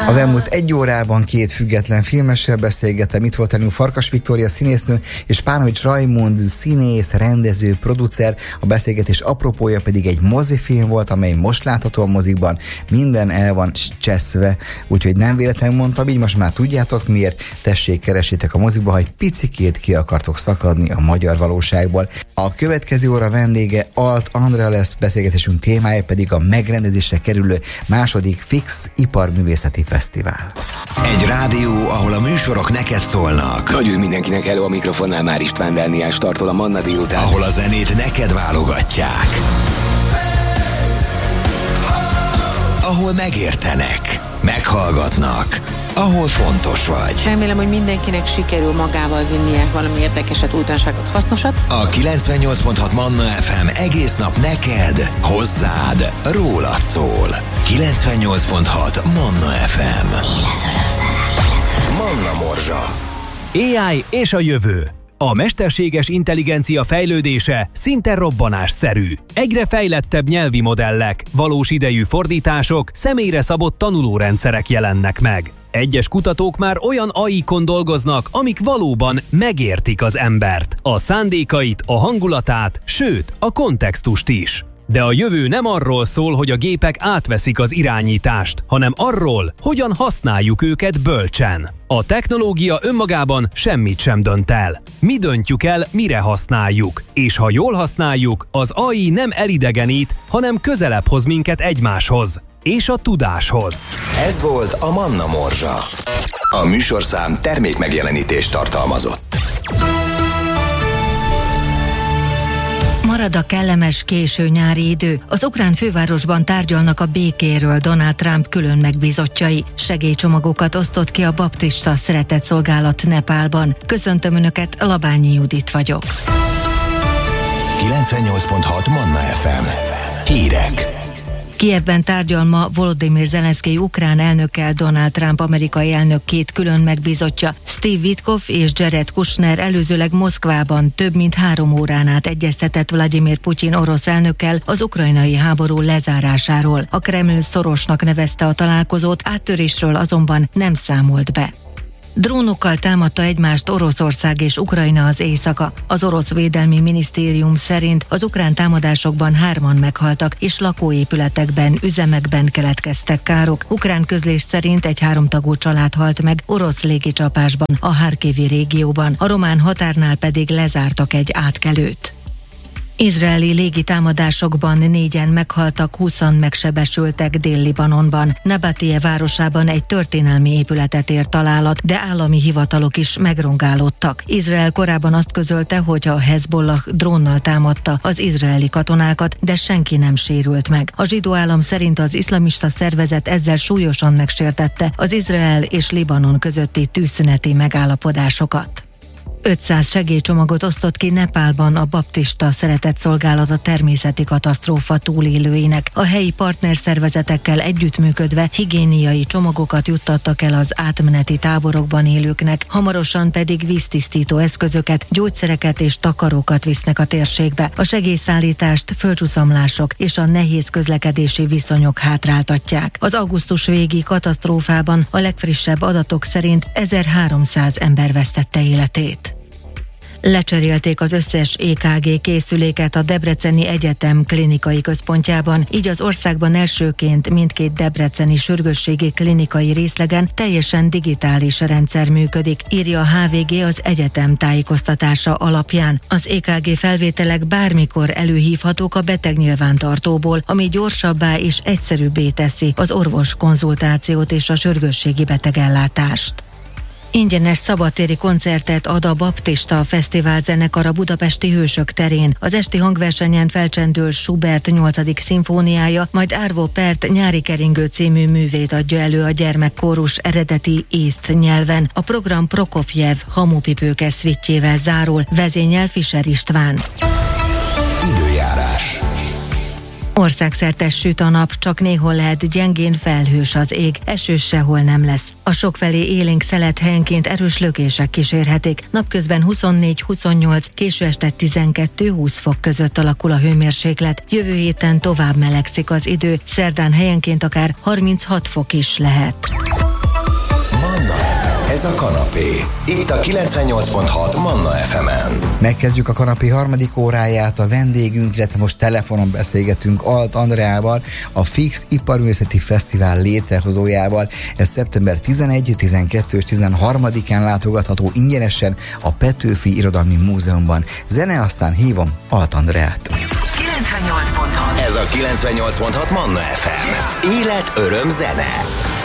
Az elmúlt egy órában 2 független filmessel beszélgettem. Itt volt velünk Farkas Viktória színésznő és Pánovics Rajmund színész, rendező, producer. A beszélgetés apropója pedig egy mozifilm volt, amely most látható a mozikban. Minden el van cseszve, úgyhogy nem véletlenül mondtam így, most már tudjátok miért. Tessék, keresétek a mozikba, ha egy picikét ki akartok szakadni a magyar valóságból. A következő óra vendége Alt Andrea lesz, beszélgetésünk témája pedig a megrendezésre kerülő második Fix Iparművészeti Fesztivál. Egy rádió, ahol a műsorok neked szólnak. Nagy üz mindenkinek, hello, a mikrofonnál már István Dániel startol a Manna délután. Ahol a zenét neked válogatják. Ahol megértenek, meghallgatnak, ahol fontos vagy. Remélem, hogy mindenkinek sikerül magával vinnie valami érdekeset, újdonságot, hasznosat. A 98.6 Manna FM egész nap neked, hozzád, rólad szól. 98.6 Manna FM. Manna Morzsa. AI és a jövő. A mesterséges intelligencia fejlődése szinte robbanásszerű. Egyre fejlettebb nyelvi modellek, valós idejű fordítások, személyre szabott tanulórendszerek jelennek meg. Egyes kutatók már olyan AI-kon dolgoznak, amik valóban megértik az embert, a szándékait, a hangulatát, sőt, a kontextust is. De a jövő nem arról szól, hogy a gépek átveszik az irányítást, hanem arról, hogyan használjuk őket bölcsen. A technológia önmagában semmit sem dönt el. Mi döntjük el, mire használjuk, és ha jól használjuk, az AI nem elidegenít, hanem közelebb hoz minket egymáshoz és a tudáshoz. Ez volt a Manna Morzsa. A műsorszám termékmegjelenítést tartalmazott. Marad a kellemes késő nyári idő. Az ukrán fővárosban tárgyalnak a békéről Donald Trump külön megbízottjai. Segélycsomagokat osztott ki a baptista szeretetszolgálat Nepálban. Köszöntöm Önöket, Labányi Judit vagyok. 98.6 Manna FM. Hírek. Kijevben tárgyal ma Volodymyr Zelenszkij ukrán elnökkel Donald Trump amerikai elnök 2 külön megbízottja. Steve Witkoff és Jared Kushner előzőleg Moszkvában több mint 3 órán át egyeztetett Vladimir Putyin orosz elnökkel az ukrajnai háború lezárásáról. A Kreml szorosnak nevezte a találkozót, áttörésről azonban nem számolt be. Drónokkal támadta egymást Oroszország és Ukrajna az éjszaka. Az orosz védelmi minisztérium szerint az ukrán támadásokban 3-an meghaltak, és lakóépületekben, üzemekben keletkeztek károk. Ukrán közlés szerint egy 3 tagú család halt meg orosz légicsapásban a Harkivi régióban, a román határnál pedig lezártak egy átkelőt. Izraeli légitámadásokban 4-en meghaltak, 20-an megsebesültek Dél-Libanonban. Nabatie városában egy történelmi épületet ért találat, de állami hivatalok is megrongálódtak. Izrael korábban azt közölte, hogy a Hezbollah drónnal támadta az izraeli katonákat, de senki nem sérült meg. A zsidó állam szerint az iszlamista szervezet ezzel súlyosan megsértette az Izrael és Libanon közötti tűzszüneti megállapodásokat. 500 segélycsomagot osztott ki Nepálban a baptista szeretetszolgálat a természeti katasztrófa túlélőinek. A helyi partnerszervezetekkel együttműködve higiéniai csomagokat juttattak el az átmeneti táborokban élőknek, hamarosan pedig víztisztító eszközöket, gyógyszereket és takarókat visznek a térségbe. A segélyszállítást földcsúszamlások és a nehéz közlekedési viszonyok hátráltatják. Az augusztus végi katasztrófában a legfrissebb adatok szerint 1300 ember vesztette életét. Lecserélték az összes EKG készüléket a Debreceni Egyetem klinikai központjában, így az országban elsőként mindkét debreceni sürgősségi klinikai részlegen teljesen digitális rendszer működik, írja a HVG az egyetem tájékoztatása alapján. Az EKG felvételek bármikor előhívhatók a betegnyilvántartóból, ami gyorsabbá és egyszerűbbé teszi az orvos konzultációt és a sürgősségi betegellátást. Ingyenes szabadtéri koncertet ad a Baptista Fesztivál zenekar a budapesti Hősök terén. Az esti hangversenyen felcsendül Schubert 8. szimfóniája, majd Arvo Pärt Nyári keringő című művét adja elő a gyermekkórus eredeti észt nyelven. A program Prokofjev Hamupipőke szvittjével zárul, vezényel Fischer István. Időjárás. Országszerte süt a nap, csak néhol lehet gyengén felhős az ég, esős sehol nem lesz. A sokfelé élénk szelet helyenként erős lökések kísérhetik. Napközben 24-28, késő este 12-20 fok között alakul a hőmérséklet. Jövő héten tovább melegszik az idő, szerdán helyenként akár 36 fok is lehet. Ez a kanapé. Itt a 98.6 Manna FM-en. Megkezdjük a kanapé harmadik óráját, a vendégünk, illetve most telefonon beszélgetünk Alt Andreával, a Fix Iparművészeti Fesztivál létrehozójával. Ez szeptember 11, 12 és 13-án látogatható ingyenesen a Petőfi Irodalmi Múzeumban. Zene, aztán hívom Alt Andreát. 98.6. Ez a 98.6 Manna FM. Élet, öröm, zene.